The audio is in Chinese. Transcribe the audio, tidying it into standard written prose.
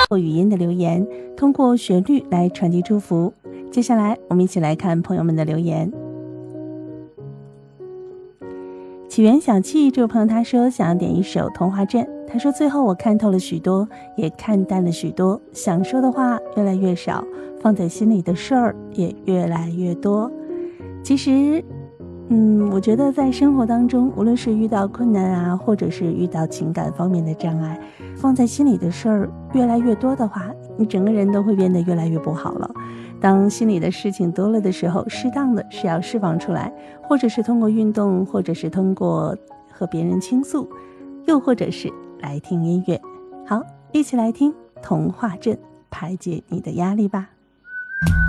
或语音的留言，通过旋律来传递祝福。接下来我们一起来看朋友们的留言。起源小气这位朋友他说想要点一首童话镇，他说最后我看透了许多，也看淡了许多，想说的话越来越少，放在心里的事儿也越来越多。其实我觉得在生活当中，无论是遇到困难啊，或者是遇到情感方面的障碍，放在心里的事儿越来越多的话，你整个人都会变得越来越不好了。当心里的事情多了的时候，适当的是要释放出来，或者是通过运动，或者是通过和别人倾诉，又或者是来听音乐。好，一起来听童话镇，排解你的压力吧。